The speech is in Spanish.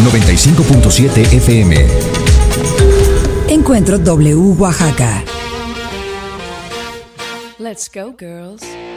95.7 FM. Encuentro W Oaxaca. Let's go, girls.